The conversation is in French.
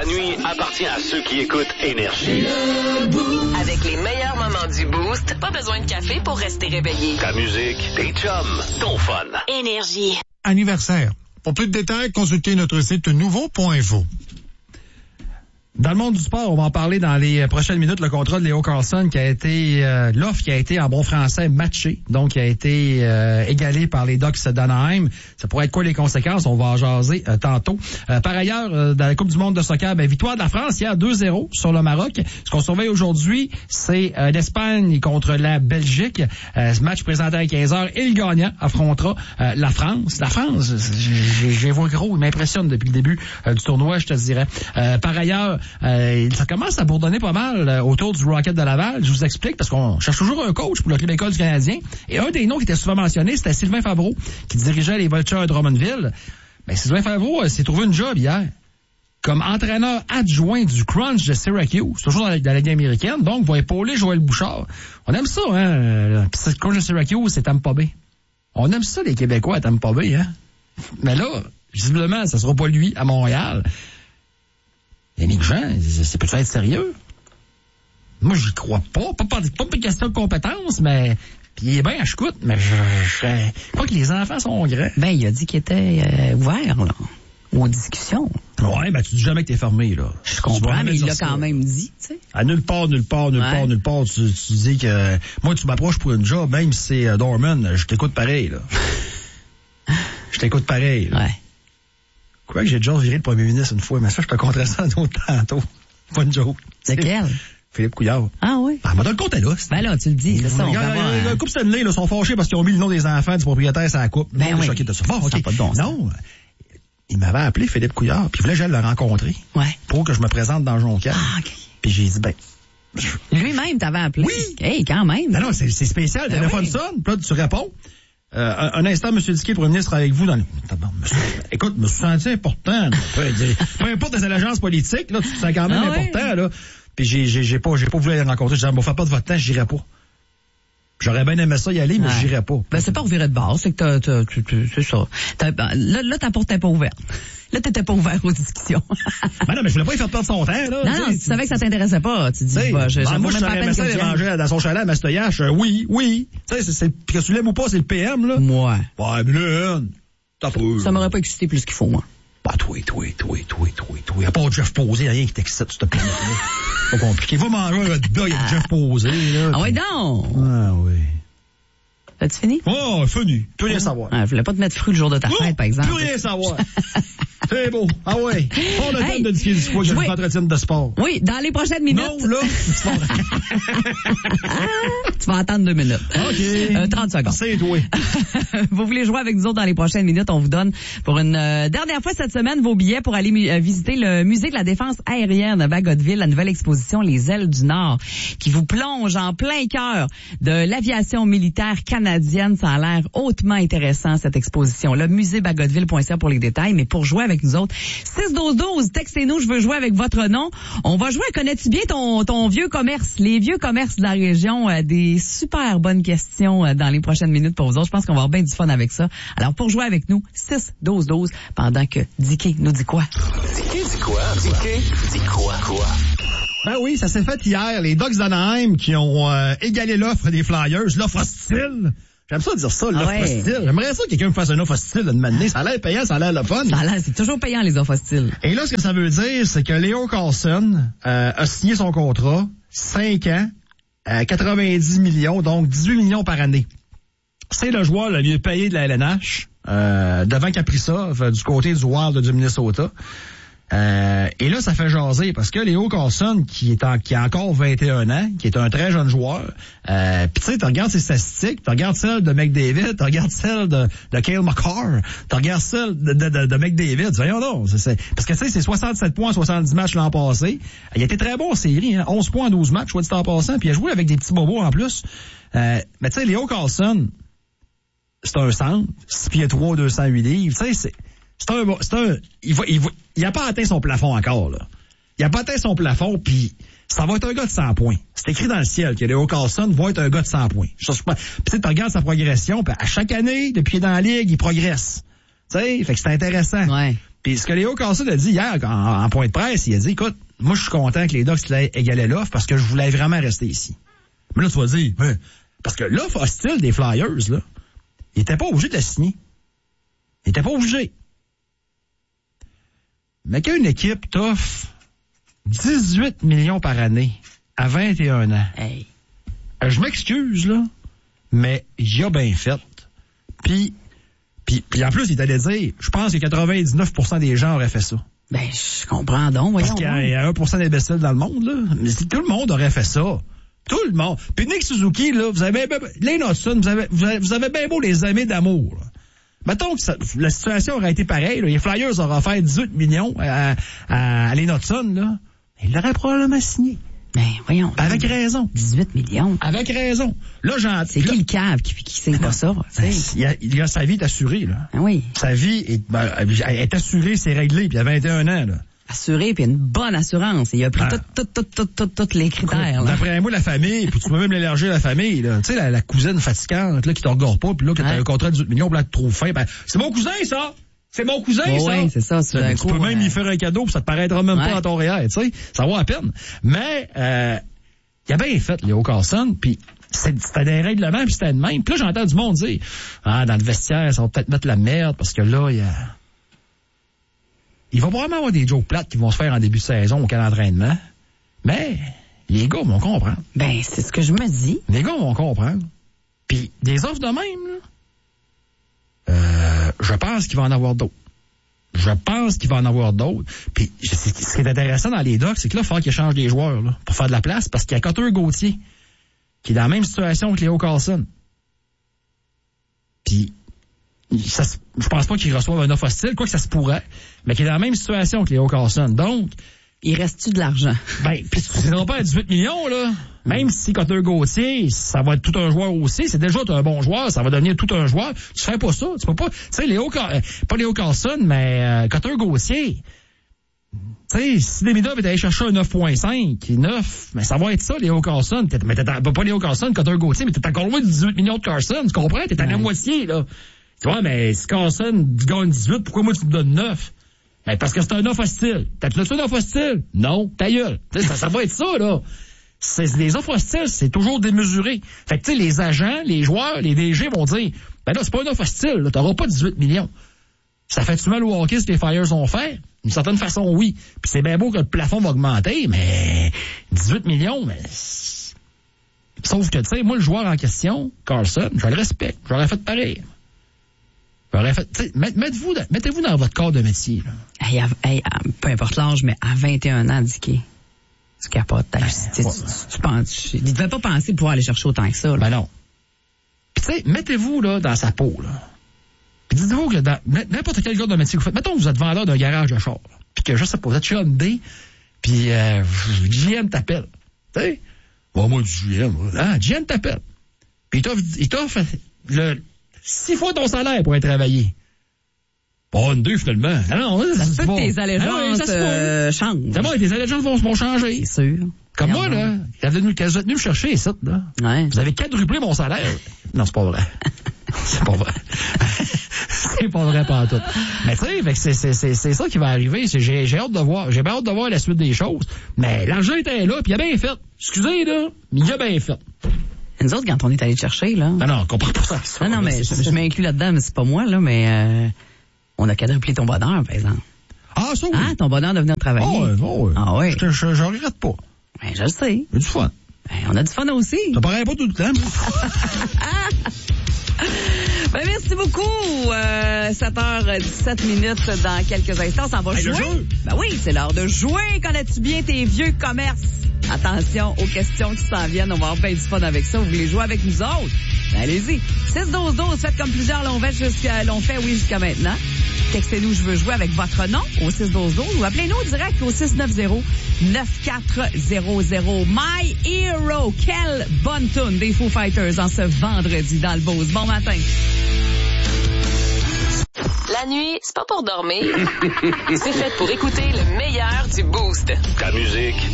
nuit appartient à ceux qui écoutent Énergie. Avec les meilleurs moments du Boost, pas besoin de café pour rester réveillé. Ta musique, tes chums, ton fun. Énergie. Anniversaire. Pour plus de détails, consultez notre site nouveau.info. Dans le monde du sport, on va en parler dans les prochaines minutes, le contrat de Leo Carlsson qui a été, l'offre qui a été en bon français matché, donc qui a été égalé par les Ducks d'Anaheim. Ça pourrait être quoi les conséquences? On va en jaser tantôt. Par ailleurs, dans la Coupe du monde de soccer, victoire de la France hier 2-0 sur le Maroc. Ce qu'on surveille aujourd'hui, c'est l'Espagne contre la Belgique. Ce match présenté à 15h et le gagnant affrontera la France. La France, j'ai vu gros, il m'impressionne depuis le début du tournoi, je te dirais. Par ailleurs, ça commence à bourdonner pas mal autour du Rocket de Laval. Je vous explique, parce qu'on cherche toujours un coach pour le club école du Canadien. Et un des noms qui était souvent mentionné, c'était Sylvain Favreau, qui dirigeait les Vultures à Drummondville. Sylvain Favreau s'est trouvé une job hier comme entraîneur adjoint du Crunch de Syracuse, toujours dans la Ligue américaine, donc va épauler Joël Bouchard. On aime ça, hein? Puis le Crunch de Syracuse, c'est Tampa Bay. On aime ça, les Québécois à Tampa Bay, hein? Mais là, visiblement, ça sera pas lui à Montréal. Yannick Jean, c'est peut-être être sérieux. Moi, j'y crois pas. Pas de question de compétence, mais... Puis il est bien à Chicoute, mais je crois que les enfants sont grands. Il a dit qu'il était ouvert, là, aux discussions. Ouais, tu dis jamais que t'es fermé, là. Je comprends, mais il l'a quand même dit, tu sais. À nulle part, tu dis que... Moi, tu m'approches pour une job, même si c'est Dorman, je t'écoute pareil, là. Ouais. Quoi que j'ai déjà viré le premier ministre une fois, mais ça, je te conterai ça un autre tantôt. Pas une joke. Lequel? Philippe Couillard. Ah oui? M'a donné le compte à l'os. Là, tu le dis. C'est ça, on va voir. La Coupe Stanley, là, sont fâchés parce qu'ils ont mis le nom des enfants du propriétaire sur la coupe. Oui. Choqué de ça. Bon, OK. Pas de bon sens. Non. Il m'avait appelé Philippe Couillard, puis il voulait que j'aille le rencontrer. Ouais. Pour que je me présente dans Jonquière. Ah, OK. Puis j'ai dit, lui-même t'avait appelé? Oui. Hey, quand même. Non, c'est spécial. Le téléphone sonne, puis là, tu réponds. Un instant, M. Diquet, Premier ministre, avec vous dans le... Écoute, je me suis senti important. Peu importe les allégeances politiques, là, tu te sens quand même important, là. Puis j'ai pas voulu aller rencontrer. Je disais, faites pas de votre temps, j'irai pas. J'aurais bien aimé ça y aller, mais j'irai pas. C'est pas revirer de bord, c'est que c'est ça. Là, ta porte n'est pas ouverte. Là, t'étais pas ouvert aux discussions. Non, mais je voulais pas y faire perdre son temps, là. Non, tu savais que ça t'intéressait pas. Tu dis, moi, je serais aimé ça aller manger dans son chalet à Mastoyache. Oui. Tu sais, que tu l'aimes ou pas, c'est le PM, là. Ouais, mais là, t'as peu. Ça m'aurait pas excité plus qu'il faut, moi. Toi. Y'a pas de Jeff Posé, rien qui t'excite, s'il te plaît. C'est pas compliqué. Va manger un hot dog avec Jeff Posé, là. Ah ouais, donc. Ah oui. As-tu fini? Oh, fini. Plus rien savoir. Je voulais pas te mettre fruit le jour de ta fête, par exemple. Plus rien savoir. C'est beau. Ah ouais. On a le temps de discuter du sport, de l'entretien de sport. Oui, dans les prochaines minutes. Non, là. Tu vas attendre 2 minutes. OK. 30 secondes. C'est toi. Vous voulez jouer avec nous autres dans les prochaines minutes, on vous donne pour une dernière fois cette semaine vos billets pour aller visiter le musée de la défense aérienne à Bagotville, la nouvelle exposition Les Ailes du Nord, qui vous plonge en plein cœur de l'aviation militaire canadienne. Ça a l'air hautement intéressant, cette exposition. Le musée-bagotville.ca pour les détails, mais pour jouer avec nous autres, 6-12-12, textez-nous, je veux jouer avec votre nom. On va jouer à Connais-tu bien ton vieux commerce, les vieux commerces de la région, des super bonnes questions dans les prochaines minutes pour vous autres. Je pense qu'on va avoir bien du fun avec ça. Alors, pour jouer avec nous, 6-12-12, pendant que Dicky nous dit quoi? Dicky dit quoi? Dicky dit quoi? Ben oui, ça s'est fait hier. Les Ducks d'Anaheim qui ont égalé l'offre des Flyers, l'offre hostile. J'aime ça dire ça, l'offre hostile. J'aimerais ça que quelqu'un me fasse une offre hostile de m'amener. Ça a l'air payant, ça a l'air le fun. C'est toujours payant, les offres hostiles. Et là, ce que ça veut dire, c'est que Leo Carlsson a signé son contrat, 5 ans, 90 millions, donc 18 millions par année. C'est le joueur le mieux payé de la LNH, devant Kaprizov, du côté du Wild du Minnesota. Et là, ça fait jaser parce que Leo Carlsson, qui a encore 21 ans, qui est un très jeune joueur, pis tu sais, tu regardes ses statistiques, tu regardes celles de McDavid, tu regardes celles de Cale Makar, tu regardes celles de McDavid, voyons donc, parce que tu sais, c'est 67 points en 70 matchs l'an passé. Il a été très bon en série, hein, 11 points en 12 matchs, soit dit en passant, puis il a joué avec des petits bobos en plus. Mais tu sais, Leo Carlsson, c'est un centre, 6 pieds 3, 208 livres, tu sais, il a pas atteint son plafond encore, là. Il a pas atteint son plafond, puis ça va être un gars de 100 points. C'est écrit dans le ciel que Leo Carlsson va être un gars de 100 points. Puis tu regardes sa progression, puis à chaque année, depuis qu'il est dans la ligue, il progresse. Tu sais, fait que c'est intéressant. Ouais. Puis ce que Léo Carlson a dit hier en point de presse, il a dit, écoute, moi je suis content que les Ducks égalaient l'offre parce que je voulais vraiment rester ici. Mais là, tu vas dire, parce que l'offre hostile des Flyers, là, il était pas obligé de la signer. Il était pas obligé. Mais quand une équipe t'offre 18 millions par année à 21 ans, hey. Je m'excuse, là, mais il a bien fait. Puis en plus, il t'allait dire, je pense que 99% des gens auraient fait ça. Ben, je comprends donc, voyons. Parce qu'il y a 1% d'imbéciles dans le monde, là. Mais tout le monde aurait fait ça. Tout le monde. Puis Nick Suzuki, là, vous avez Lane Hudson, vous avez bien beau les amis d'amour, là. Mettons que la situation aurait été pareille, là. Les Flyers auraient offert 18 millions à Lane Hudson, là. Il l'aurait probablement signé. Ben, voyons. Avec raison. 18 millions. Avec raison. Là, c'est qui le cave qui sait pas ça? Il a sa vie est assurée, là. Ah oui. Sa vie est assurée, c'est réglé, puis il a 21 ans, là. Assuré, puis une bonne assurance. Il a pris tous les critères. Là. D'après moi, la famille, puis tu peux même l'élargir la famille. Tu sais, la cousine fatigante là, qui te regorge pas, puis là, que t'as un contrat de 18 millions, puis là, tu te trouves fin. Ben, c'est mon cousin, ça! C'est mon cousin, ça! Oui, c'est ça. Tu peux même lui faire un cadeau, puis ça te paraîtra même pas dans ton REER, tu sais. Ça vaut à peine. Mais, il a bien fait, Léo Carlson, puis c'était des règlements, puis c'était de même. Puis là, j'entends du monde dire, dans le vestiaire, ça va peut-être mettre la merde, parce que là, il va probablement avoir des jokes plates qui vont se faire en début de saison au camp d'entraînement. Mais les gars vont comprendre. Ben, c'est ce que je me dis. Les gars vont comprendre. Puis des offres de même, là, je pense qu'il va en avoir d'autres. Puis ce qui est intéressant dans les Ducks, c'est que là, il va falloir qu'ils changent des joueurs là, pour faire de la place, parce qu'il y a Cutter Gauthier qui est dans la même situation que Léo Carlson. Puis je pense pas qu'il reçoive un offre hostile, quoi que ça se pourrait, mais qu'il est dans la même situation que Léo Carlson. Donc, il reste-tu de l'argent? Ben, puis c'est non pas à 18 millions, là. Même si Cutter Gauthier, ça va être tout un joueur aussi, c'est déjà un bon joueur, ça va devenir tout un joueur. Tu fais pas ça. Tu peux pas, tu sais, pas Léo Carlson, mais Cutter Gauthier. Tu sais, si Demidov est allé chercher un 9.5, 9, mais ça va être ça, Léo Carlson. Mais pas Léo Carlson, Cutter Gauthier, mais t'es encore loin de 18 millions de Carlson, tu comprends? T'es à la moitié, là. Tu vois, mais si Carlson gagne 18, pourquoi moi tu me donnes 9? Ben, parce que c'est un offre hostile. T'as-tu un offre hostile? Non, ta gueule. Ça va être ça, là. Les offres hostiles, c'est toujours démesuré. Fait que, tu sais, les agents, les joueurs, les DG vont dire, ben là, c'est pas un offre hostile, là. T'auras pas 18 millions. Ça fait-tu mal au hockey ce que les Flyers ont fait? D'une certaine façon, oui. Puis c'est bien beau que le plafond va augmenter, mais 18 millions, mais... Sauf que, tu sais, moi, le joueur en question, Carlson, je le respecte. J'aurais fait pareil. Mettez-vous dans votre corps de métier. Là. Peu importe l'âge, mais à 21 ans, Dicky, tu capotes. Tu penses, il ne devait pas penser pouvoir aller chercher autant que ça. Là. Ben non. Puis tu sais, mettez-vous là dans sa peau. Là. Puis dites-vous que dans n'importe quel gars de métier que vous faites, mettons que vous êtes vendeur d'un garage de char, puis que je sais pas, vous êtes chez Hyundai, puis GM t'appelle. Tu sais? Bon, moi, du GM. GM t'appelle. Puis il t'offre 6 fois ton salaire pour être travaillé. Pas une 2, finalement. Non, ça se peut que tes allégeances changent. C'est bon, tes allégeances vont changer. C'est sûr. Comme moi, là, quand vous êtes venu me chercher ici, là, vous avez quadruplé mon salaire. Non, c'est pas vrai. C'est pas vrai. C'est pas vrai pantoute. Mais tu sais, c'est ça qui va arriver. J'ai hâte de voir. J'ai bien hâte de voir la suite des choses. Mais l'argent était là, puis il a bien fait. Excusez, là, mais il a bien fait. Nous autres, quand on est allé te chercher, là... Non, on comprend pas ça. Non, mais je m'inclus là-dedans, mais c'est pas moi, là, mais on a quadruplé ton bonheur, par exemple. Ah, ça oui. Ah, ton bonheur de venir travailler. Oh, Ah oui. Je regrette pas. Ben, je le sais. Il y a du fun. Ben, on a du fun aussi. Ça paraît pas tout le temps. Ben, merci beaucoup. 7h17 dans quelques instants. Ça va jouer. Le jeu. Ben oui, c'est l'heure de jouer. Connais-tu bien tes vieux commerces? Attention aux questions qui s'en viennent. On va avoir bien du fun avec ça. Vous voulez jouer avec nous autres? Ben, allez-y. 6-12-12, faites comme plusieurs l'ont fait jusqu'à maintenant. Textez-nous, je veux jouer avec votre nom au 6-12-12 ou appelez-nous direct au 690-9400. My Hero. Quelle bonne tune des Foo Fighters en ce vendredi dans le Beauce. Bon matin. La nuit, c'est pas pour dormir. C'est fait pour écouter le meilleur du Boost. Ta musique,